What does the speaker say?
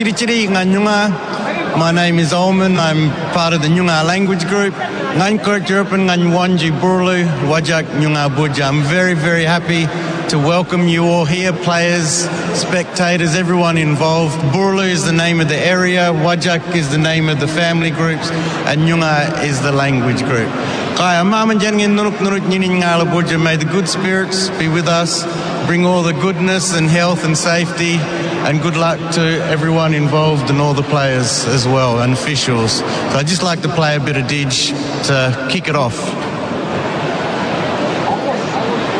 Chiri Nganyunga. My name is Olman. I'm part of the Nyunga language group. Ngankort Jerpan Nganywanji Burlu Wajak Nyunga Buja. I'm very, very happy to welcome you all here, players, spectators, everyone involved. Burlu is the name of the area, Wajak is the name of the family groups, and Nyunga is the language group. May the good spirits be with us, bring all the goodness and health and safety, and good luck to everyone involved and all the players as well and officials. So I'd just like to play a bit of Didge to kick it off.